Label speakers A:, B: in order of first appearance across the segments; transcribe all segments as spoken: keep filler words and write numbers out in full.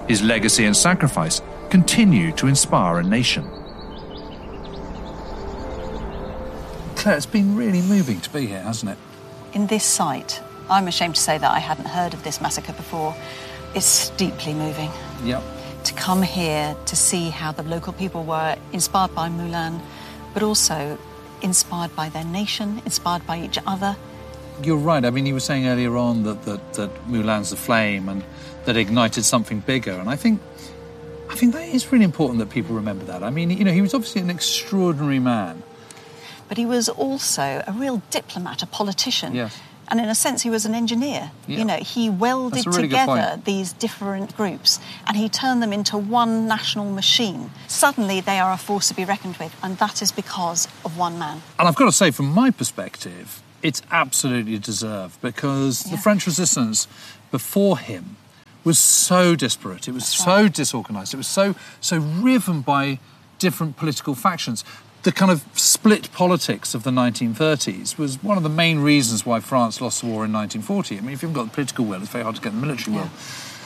A: His legacy and sacrifice continue to inspire a nation.
B: Claire, it's been really moving to be here, hasn't it?
C: In this site, I'm ashamed to say that I hadn't heard of this massacre before. It's deeply moving.
B: Yep.
C: To come here to see how the local people were inspired by Moulin, but also inspired by their nation, inspired by each other.
B: You're right. I mean, you were saying earlier on that, that, that Moulin's the flame and that ignited something bigger. And I think, I think that is really important that people remember that. I mean, you know, he was obviously an extraordinary man.
C: But he was also a real diplomat, a politician.
B: Yes.
C: And in a sense, he was an engineer.
B: Yeah.
C: You know, he welded
B: really
C: together these different groups and he turned them into one national machine. Suddenly, they are a force to be reckoned with, and that is because of one man.
B: And I've got to say, from my perspective, it's absolutely deserved, because
C: Yeah.
B: the French resistance before him was so disparate. It was
C: That's
B: so
C: right.
B: disorganised. It was so so riven by different political factions. The kind of split politics of the nineteen thirties was one of the main reasons why France lost the war in nineteen forty. I mean, if you haven't got the political will, it's very hard to get the military will.
C: Yeah.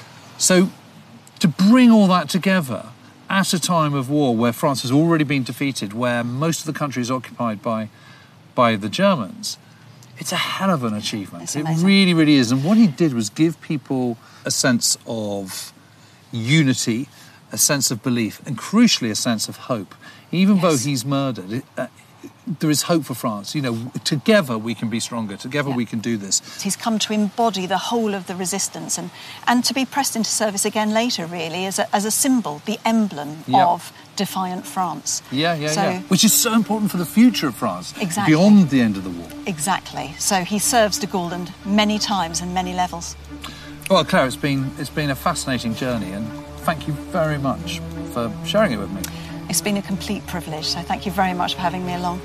B: So to bring all that together at a time of war where France has already been defeated, where most of the country is occupied by, by the Germans, it's a hell of an achievement.
C: It's
B: It
C: amazing.
B: really, really is. And what he did was give people a sense of unity, a sense of belief, and crucially a sense of hope. Even
C: Yes.
B: though he's murdered, it, uh, there is hope for France. You know, together we can be stronger. Together
C: Yeah.
B: we can do this.
C: He's come to embody the whole of the resistance and, and to be pressed into service again later, really, as a, as a symbol, the emblem
B: Yeah.
C: of defiant France.
B: Yeah, yeah,
C: So-
B: yeah. Which is so important for the future of France.
C: Exactly.
B: Beyond the end of the war.
C: Exactly. So he serves de Gaulle and many times and many levels.
B: Well, Claire, it's been, it's been a fascinating journey, and thank you very much for sharing it with me.
C: It's been a complete privilege, so thank you very much for having me along.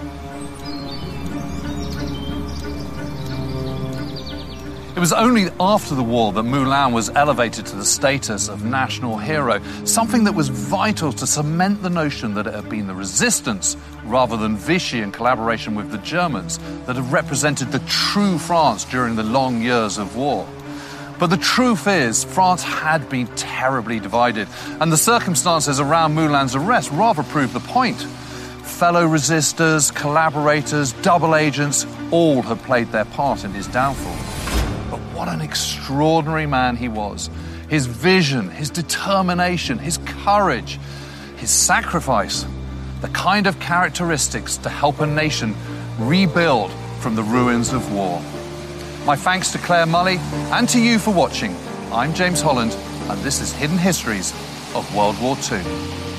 D: It was only after the war that Moulin was elevated to the status of national hero, something that was vital to cement the notion that it had been the resistance, rather than Vichy in collaboration with the Germans, that had represented the true France during the long years of war. But the truth is, France had been terribly divided, and the circumstances around Moulin's arrest rather proved the point. Fellow resistors, collaborators, double agents, all had played their part in his downfall. But what an extraordinary man he was. His vision, his determination, his courage, his sacrifice, the kind of characteristics to help a nation rebuild from the ruins of war. My thanks to Claire Mully and to you for watching. I'm James Holland, and this is Hidden Histories of World War Two.